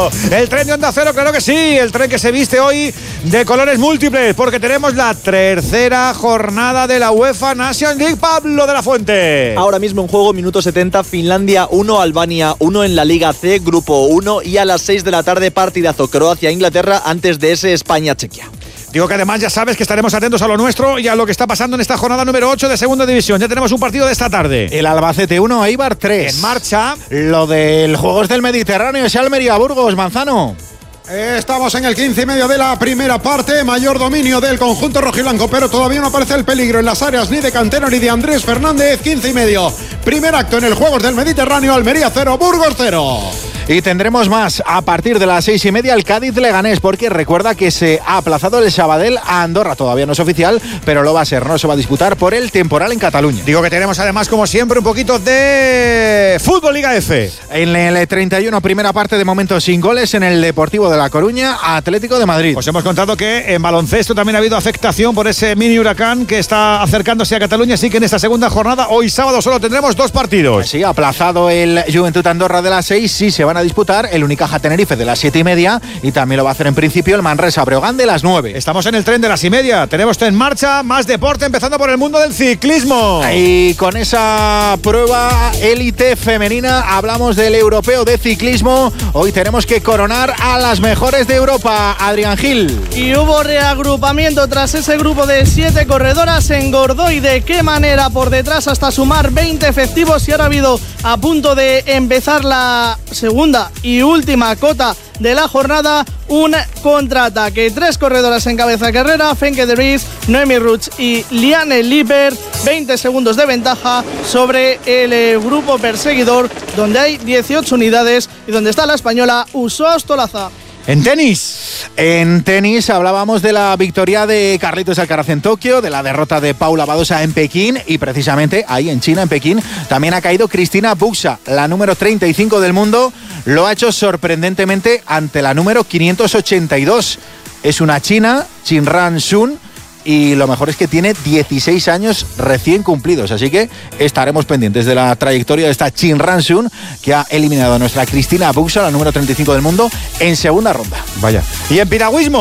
Cero. El tren de Onda Cero, claro que sí. El tren que se viste hoy de colores múltiples, porque tenemos la tercera jornada de la UEFA Nations League. Pablo de la Fuente. Ahora mismo en juego, minuto 70, Finlandia 1, Albania 1 en la Liga C, Grupo 1. Y a las 6 de la tarde, partidazo Croacia-Inglaterra antes de ese España-Chequia. Digo que además ya sabes que estaremos atentos a lo nuestro y a lo que está pasando en esta jornada número 8 de Segunda División. Ya tenemos un partido de esta tarde. El Albacete 1, Eibar 3. En marcha. Lo del Juegos del Mediterráneo, ese Almería-Burgos, Manzano. Estamos en el 15:30 de la primera parte. Mayor dominio del conjunto rojiblanco, pero todavía no aparece el peligro en las áreas ni de Cantero ni de Andrés Fernández. 15:30. Primer acto en el Juegos del Mediterráneo. Almería 0, Burgos 0. Y tendremos más a partir de las 6:30 el Cádiz-Leganés, porque recuerda que se ha aplazado el Sabadell a Andorra. Todavía no es oficial, pero lo va a ser. No se va a disputar por el temporal en Cataluña. Digo que tenemos además, como siempre, un poquito de Fútbol Liga F. En el 31, primera parte de momento sin goles en el Deportivo de La Coruña, Atlético de Madrid. Os hemos contado que en baloncesto también ha habido afectación por ese mini huracán que está acercándose a Cataluña, así que en esta segunda jornada, hoy sábado, solo tendremos 2 partidos. Sí, aplazado el Juventud Andorra de las 6, sí se van a disputar el Unicaja Tenerife de las 7:30 y también lo va a hacer en principio el Manresa Breogán de las 9. Estamos en el tren de las 6:30, tenemos en marcha más deporte, empezando por el mundo del ciclismo. Y con esa prueba élite femenina hablamos del europeo de ciclismo. Hoy tenemos que coronar a las mejores de Europa, Adrián Gil. Y hubo reagrupamiento tras ese grupo de 7 corredoras, se engordó y de qué manera por detrás hasta sumar 20 efectivos, y ahora ha habido a punto de empezar la segunda y última cota de la jornada, un contraataque. 3 corredoras en cabeza de carrera, Femke de Vries, Noemi Ruch y Liane Lippert, 20 segundos de ventaja sobre el grupo perseguidor, donde hay 18 unidades y donde está la española Usó Ostolaza. En tenis hablábamos de la victoria de Carlitos Alcaraz en Tokio, de la derrota de Paula Badosa en Pekín, y precisamente ahí en China, en Pekín, también ha caído Cristina Buxa, la número 35 del mundo. Lo ha hecho sorprendentemente ante la número 582. Es una china, Chinran Sun, y lo mejor es que tiene 16 años recién cumplidos, así que estaremos pendientes de la trayectoria de esta Chinran Sun, que ha eliminado a nuestra Cristina Buxa, la número 35 del mundo, en segunda ronda. Vaya. Y en piragüismo